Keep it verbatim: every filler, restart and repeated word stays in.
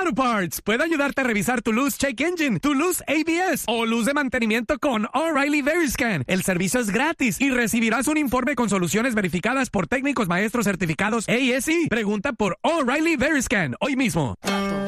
Auto Parts puede ayudarte a revisar tu luz check engine, tu luz A B S o luz de mantenimiento con O'Reilly Veriscan. El servicio es gratis y recibirás un informe con soluciones verificadas por técnicos maestros certificados A S E. Pregunta por O'Reilly Veriscan hoy mismo.